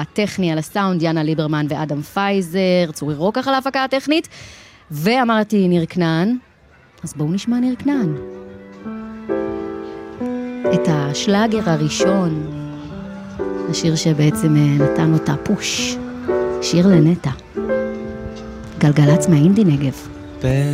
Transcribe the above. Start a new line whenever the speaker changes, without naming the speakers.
הטכני על הסאונד, יאנה ליברמן ואדם פייזר, צורי רוקח על ההפקה הטכנית, ואמרתי ניר כנען, אז בואו נשמע ניר כנען. את השלאגר הראשון, השיר שבעצם נתן אותה פוש, שיר לנטה, גלגלץ מהאינדי נגב.